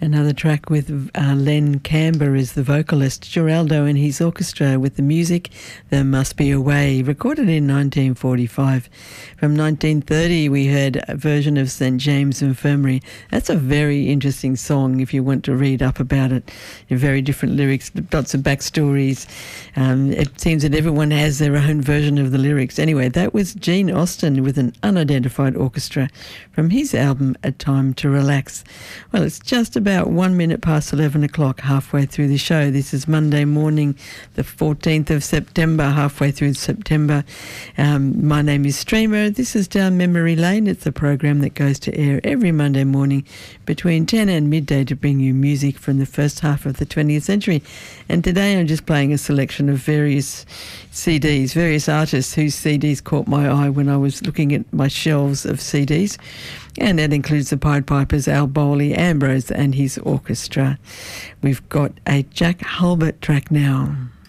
Another track with Len Camber as the vocalist, Geraldo and his orchestra with the music, There Must Be a Way, recorded in 1945. From 1930 we heard a version of St. James Infirmary. That's a very interesting song if you want to read up about it. Very different lyrics, lots of backstories. It seems that everyone has their own version of the lyrics. Anyway, that was Gene Austin with an unidentified orchestra from his album A Time to Relax. Well, it's just about 1 minute past 11 o'clock, halfway through the show. This is Monday morning, the 14th of September, halfway through September. My name is Streamer. This is Down Memory Lane. It's a program that goes to air every Monday morning between 10 and midday to bring you music from the first half of the 20th century. And today I'm just playing a selection of various CDs, various artists whose CDs caught my eye when I was looking at my shelves of CDs. And that includes the Pied Pipers, Al Bowley, Ambrose and his orchestra. We've got a Jack Hulbert track now.